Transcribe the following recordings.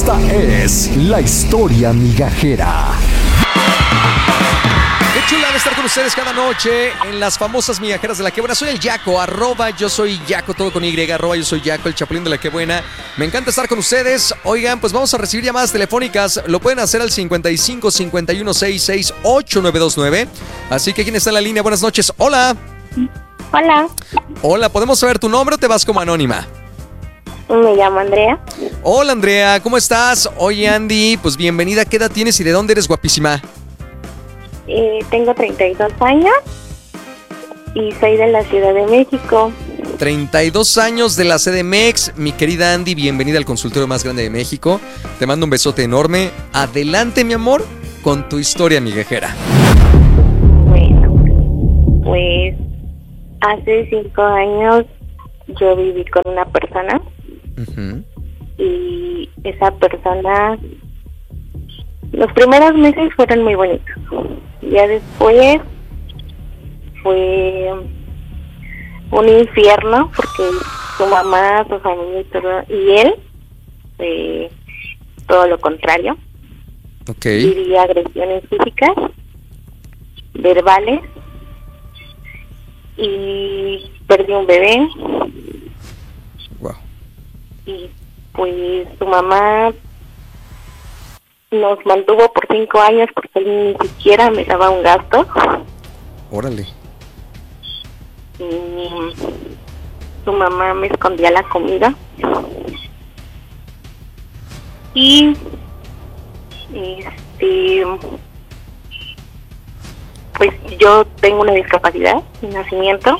Esta es la historia migajera. Qué chula de estar con ustedes cada noche en las famosas migajeras de La Que Buena. Soy el Yaco, yo soy Yaco, todo con Y, yo soy Yaco, el chapulín de La Que Buena. Me encanta estar con ustedes. Oigan, pues vamos a recibir llamadas telefónicas. Lo pueden hacer al 55 51 66 8929. Así que, ¿quién está en la línea? Buenas noches. Hola. Hola. Hola, ¿podemos saber tu nombre o te vas como anónima? Me llamo Andrea. Hola, Andrea, ¿cómo estás? Oye, Andy, pues bienvenida. ¿Qué edad tienes y de dónde eres, guapísima? Tengo 32 años y soy de la Ciudad de México. 32 años de la CDMX. Mi querida Andy, bienvenida al consultorio más grande de México. Te mando un besote enorme. Adelante, mi amor, con tu historia migajera. Bueno, pues hace 5 años yo viví con una persona. Y esa persona, los primeros meses fueron muy bonitos. Ya después fue un infierno porque su mamá, su familia y todo, y él, todo lo contrario. Vivía agresiones físicas, verbales, y perdió un bebé. Wow. Y pues su mamá nos mantuvo por 5 años porque él ni siquiera me daba un gasto. Órale. Y su mamá me escondía la comida. Y pues yo tengo una discapacidad de nacimiento.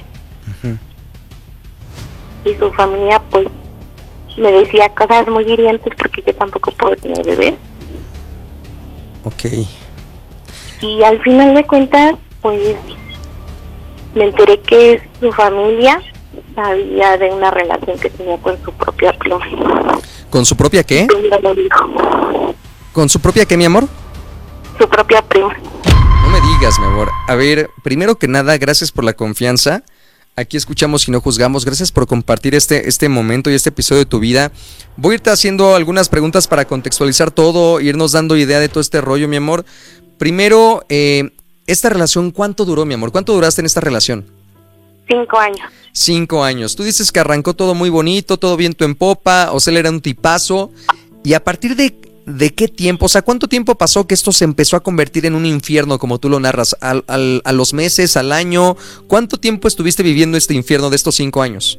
Y su familia pues me decía cosas muy hirientes porque yo tampoco puedo tener bebés. Ok. Y al final de cuentas, pues me enteré que su familia sabía de una relación que tenía con su propia prima. ¿Con su propia qué? Me dijo. ¿Con su propia qué, mi amor? Su propia prima. No me digas, mi amor. A ver, primero que nada, gracias por la confianza. Aquí escuchamos y no juzgamos. Gracias por compartir este momento y este episodio de tu vida. Voy a irte haciendo algunas preguntas para contextualizar todo, irnos dando idea de todo este rollo, mi amor. Primero, esta relación, ¿cuánto duró, mi amor? ¿Cuánto duraste en esta relación? 5 años. 5 años. Tú dices que arrancó todo muy bonito, todo viento en popa, o sea, él era un tipazo. ¿Y a partir de qué tiempo? O sea, ¿cuánto tiempo pasó que esto se empezó a convertir en un infierno, como tú lo narras? ¿A los meses, al año? ¿Cuánto tiempo estuviste viviendo este infierno de estos 5 años?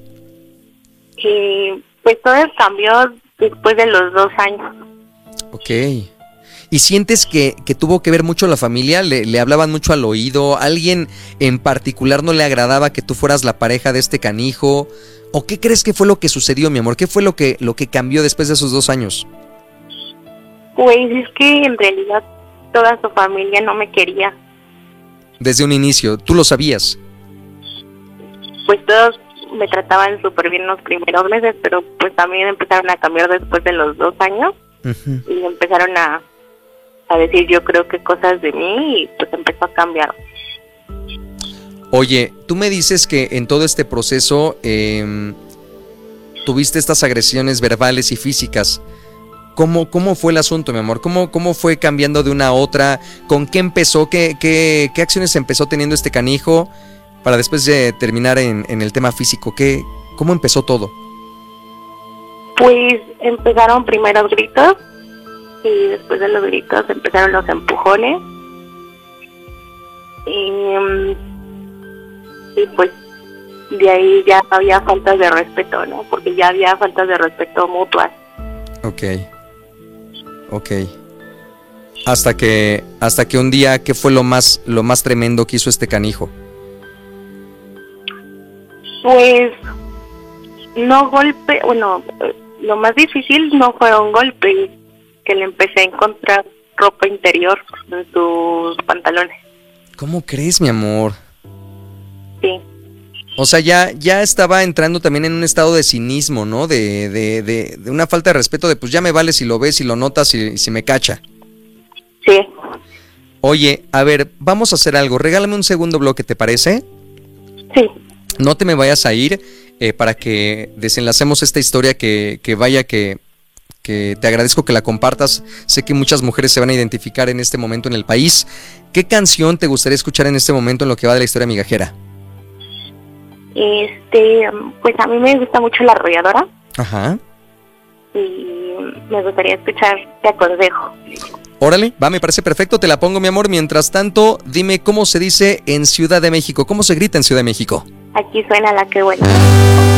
Pues todo cambió después de los 2 años. Ok. ¿Y sientes que tuvo que ver mucho la familia? ¿Le hablaban mucho al oído? ¿Alguien en particular no le agradaba que tú fueras la pareja de este canijo? ¿O qué crees que fue lo que sucedió, mi amor? ¿Qué fue lo que cambió después de esos 2 años? Pues es que en realidad toda su familia no me quería. Desde un inicio, ¿tú lo sabías? Pues todos me trataban súper bien los primeros meses, pero pues también empezaron a cambiar después de los 2 años. Y empezaron a decir yo creo que cosas de mí y pues empezó a cambiar. Oye, tú me dices que en todo este proceso tuviste estas agresiones verbales y físicas. ¿Cómo fue el asunto, mi amor? ¿Cómo fue cambiando de una a otra? ¿Con qué empezó? ¿Qué acciones empezó teniendo este canijo para después de terminar en el tema físico? ¿Cómo empezó todo? Pues empezaron primero los gritos y después de los gritos empezaron los empujones. Y pues de ahí ya había faltas de respeto, ¿no? Porque ya había faltas de respeto mutuas. Ok. Hasta que un día, ¿qué fue lo más tremendo que hizo este canijo? Pues no golpe, bueno, lo más difícil no fue un golpe, que le empecé a encontrar ropa interior en sus pantalones. ¿Cómo crees, mi amor? Sí. O sea, ya estaba entrando también en un estado de cinismo, ¿no? De una falta de respeto, de pues ya me vale si lo ves, si lo notas, si me cacha. Sí. Oye, a ver, vamos a hacer algo. Regálame un segundo bloque, ¿te parece? Sí. No te me vayas a ir para que desenlacemos esta historia que que te agradezco que la compartas. Sé que muchas mujeres se van a identificar en este momento en el país. ¿Qué canción te gustaría escuchar en este momento en lo que va de la historia migajera? Pues a mí me gusta mucho La Arrolladora. Ajá. Y me gustaría escuchar Te Aconsejo. Órale, va, me parece perfecto, te la pongo, mi amor. Mientras tanto, dime cómo se dice en Ciudad de México, cómo se grita en Ciudad de México. Aquí suena La Que Buena.